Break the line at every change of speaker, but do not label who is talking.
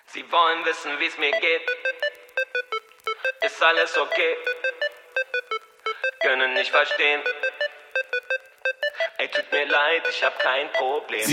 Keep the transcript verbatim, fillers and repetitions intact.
Sie wollen wissen, wie's mir geht. Ist alles okay? Können nicht verstehen. Ey, tut mir leid, ich hab kein Problem.